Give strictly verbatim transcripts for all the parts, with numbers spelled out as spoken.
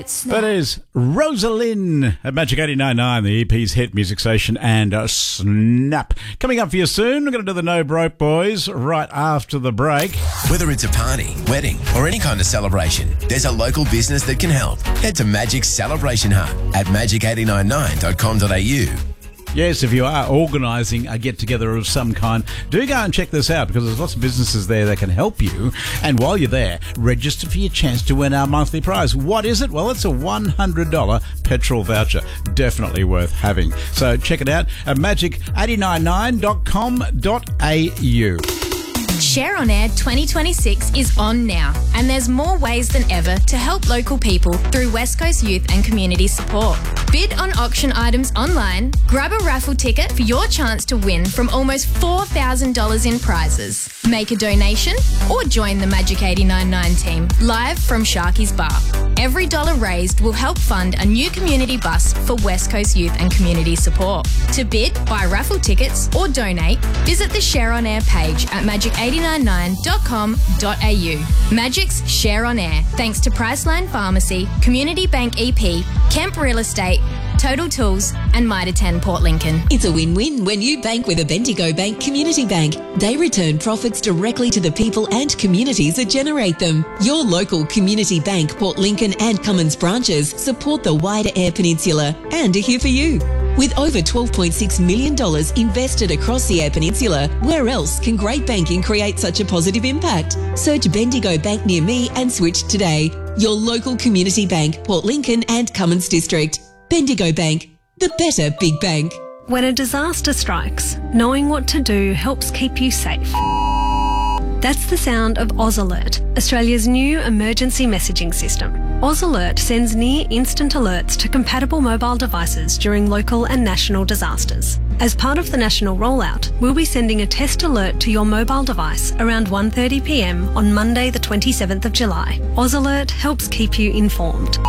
hits now. That is Rosalind at Magic eighty-nine point nine, the E P's hit music station, and uh, Snap. Coming up for you soon, we're going to do the No Broke Boys right after the break. Whether it's a party, wedding, or any kind of celebration, there's a local business that can help. Head to Magic's Celebration Hub at magic eight nine nine dot com dot a u. Yes, if you are organising a get-together of some kind, do go and check this out because there's lots of businesses there that can help you. And while you're there, register for your chance to win our monthly prize. What is it? Well, it's a one hundred dollars petrol voucher. Definitely worth having. So check it out at magic eight nine nine dot com dot a u. Share on Air twenty twenty-six is on now, and there's more ways than ever to help local people through West Coast Youth and Community Support. Bid on auction items online, grab a raffle ticket for your chance to win from almost four thousand dollars in prizes. Make a donation or join the Magic eighty-nine point nine team live from Sharky's Bar. Every dollar raised will help fund a new community bus for West Coast Youth and Community Support. To bid, buy raffle tickets or donate, visit the Share on Air page at magic eight nine nine dot com dot a u. Magic's Share on Air, thanks to Priceline Pharmacy, Community Bank E P, Kemp Real Estate, Total Tools and Mitre ten Port Lincoln. It's a win-win when you bank with a Bendigo Bank Community Bank. They return profits directly to the people and communities that generate them. Your local Community Bank Port Lincoln and Cummins branches support the wider Eyre Peninsula and are here for you. With over twelve point six million dollars invested across the Eyre Peninsula, where else can great banking create such a positive impact? Search Bendigo Bank near me and switch today. Your local Community Bank, Port Lincoln and Cummins District. Bendigo Bank, the better big bank. When a disaster strikes, knowing what to do helps keep you safe. That's the sound of Oz Alert, Australia's new emergency messaging system. Oz Alert sends near-instant alerts to compatible mobile devices during local and national disasters. As part of the national rollout, we'll be sending a test alert to your mobile device around one thirty p m on Monday the twenty-seventh of July. Oz Alert helps keep you informed.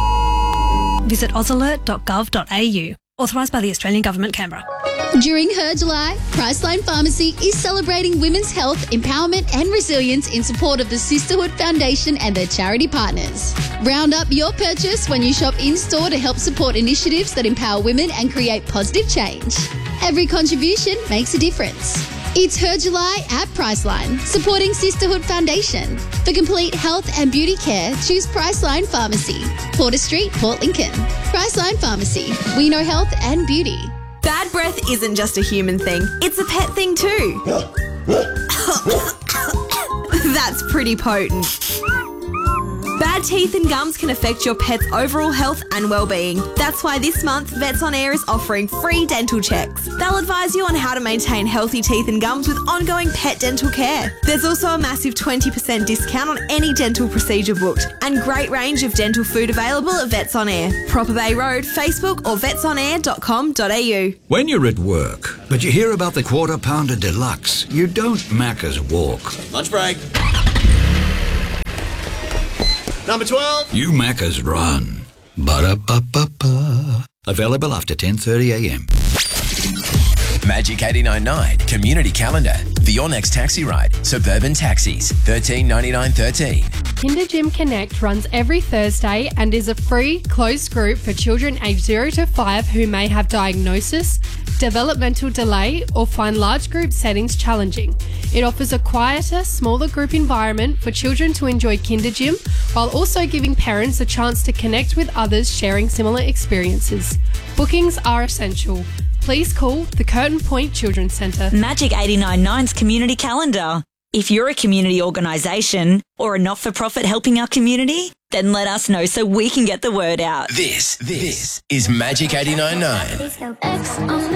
Visit oz alert dot gov dot a u. Authorised by the Australian Government, Canberra. During Her July, Priceline Pharmacy is celebrating women's health, empowerment and resilience in support of the Sisterhood Foundation and their charity partners. Round up your purchase when you shop in-store to help support initiatives that empower women and create positive change. Every contribution makes a difference. It's Her July at Priceline, supporting Sisterhood Foundation. For complete health and beauty care, choose Priceline Pharmacy, Porter Street, Port Lincoln. Priceline Pharmacy, we know health and beauty. Bad breath isn't just a human thing, it's a pet thing too. That's pretty potent. Bad teeth and gums can affect your pet's overall health and well-being. That's why this month, Vets on Air is offering free dental checks. They'll advise you on how to maintain healthy teeth and gums with ongoing pet dental care. There's also a massive twenty percent discount on any dental procedure booked and great range of dental food available at Vets on Air. Proper Bay Road, Facebook or vets on air dot com dot a u. When you're at work, but you hear about the Quarter Pounder Deluxe, you don't Macca's walk. Lunch break. Number twelve. You Macca's run. Ba-da-ba-ba-ba. Available after ten thirty a m. Magic eighty-nine point nine Community Calendar for your next taxi ride. Suburban Taxis, thirteen ninety-nine thirteen. Kinder Gym Connect runs every Thursday and is a free, closed group for children aged zero to five who may have diagnosis, developmental delay or find large group settings challenging. It offers a quieter, smaller group environment for children to enjoy Kinder Gym while also giving parents a chance to connect with others sharing similar experiences. Bookings are essential. Please call the Curtin Point Children's Centre. Magic eighty-nine point nine's Community Calendar. If you're a community organisation or a not-for-profit helping our community, then let us know so we can get the word out. This, this is Magic eighty-nine point nine.